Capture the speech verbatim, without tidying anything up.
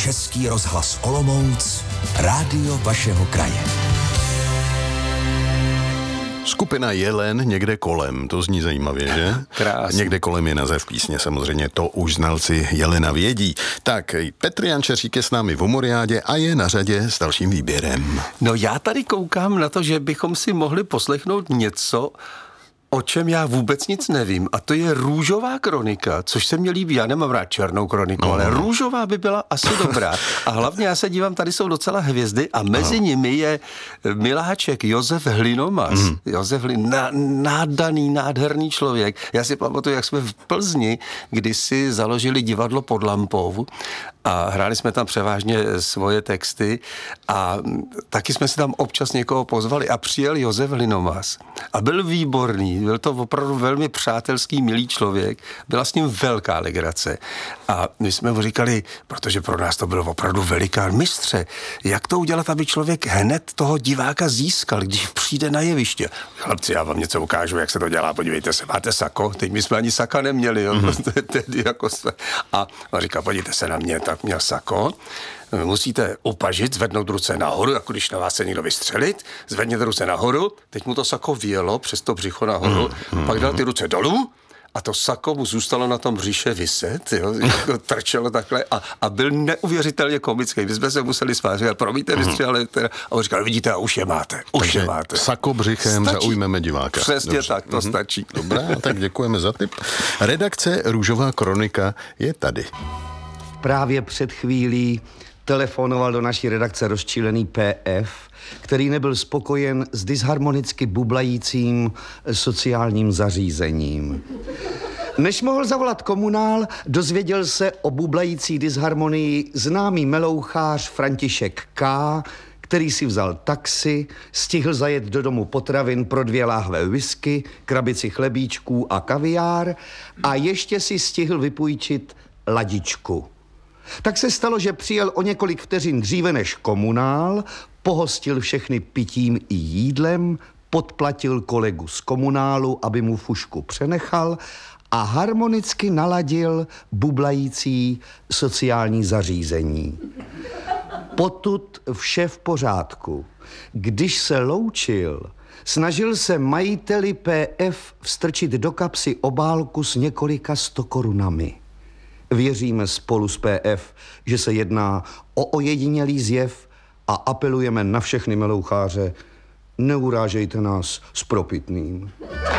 Český rozhlas Olomouc, rádio vašeho kraje. Skupina Jelen někde kolem, to zní zajímavě, že? Krásně. Někde kolem je název písně, samozřejmě to už znalci Jelena vědí. Tak, Petr Jančeřík je s námi v Humoriádě a je na řadě s dalším výběrem. No já tady koukám na to, že bychom si mohli poslechnout něco, o čem já vůbec nic nevím, a to je Růžová kronika, což se mně líbí. Já nemám rád černou kroniku, no, ale Růžová by byla asi dobrá. A hlavně já se dívám, tady jsou docela hvězdy a mezi no. nimi je miláček Josef Hlinomas. Mm. Josef Hlin, ná, nádaný, nádherný člověk. Já si pamatuju, jak jsme v Plzni kdysi založili divadlo Pod lampou a hráli jsme tam převážně svoje texty a taky jsme si tam občas někoho pozvali a přijel Josef Hlinomas a byl výborný. Byl to opravdu velmi přátelský, milý člověk. Byla s ním velká legrace. A my jsme mu říkali, protože pro nás to byl opravdu velikán, mistře, jak to udělat, aby člověk hned toho diváka získal, když přijde na jeviště. Chlapci, já vám něco ukážu, jak se to dělá, podívejte se, máte sako? Teď my jsme ani saka neměli. Jo? Mm-hmm. Tedy jako jsme... A on říká, podívejte se na mě, tak měl sako. Musíte upažit, zvednout ruce nahoru, jako když na vás chce někdo vystřelit, zvedněte ruce nahoru, teď mu to sako vyjelo přes to břicho nahoru, mm, mm, pak dal ty ruce dolů a to sako mu zůstalo na tom břiše viset, jo, jako trčelo takhle a, a byl neuvěřitelně komický. My jsme se museli smát, říkali, promiňte, mistře, ale teda... A on říkal, vidíte, a už je máte, už Takže je máte. Sako břichem stačí. Zaujmeme diváka. Přesně Dobře. tak, to mm-hmm. stačí. Dobrá, tak děkujeme za tip. Redakce Růžová kronika je tady. Právě před chvílí telefonoval do naší redakce rozčílený P F, který nebyl spokojen s disharmonicky bublajícím sociálním zařízením. Než mohl zavolat komunál, dozvěděl se o bublající disharmonii známý melouchář František K., který si vzal taxi, stihl zajet do domu potravin pro dvě láhve whisky, krabici chlebíčků a kaviár a ještě si stihl vypůjčit ladičku. Tak se stalo, že přijel o několik vteřin dříve než komunál, pohostil všechny pitím i jídlem, podplatil kolegu z komunálu, aby mu fušku přenechal a harmonicky naladil bublající sociální zařízení. Potud vše v pořádku. Když se loučil, snažil se majiteli P F vstrčit do kapsy obálku s několika stokorunami. Věříme spolu s P F, že se jedná o ojedinělý zjev a apelujeme na všechny meloucháře, neurážejte nás s propitným.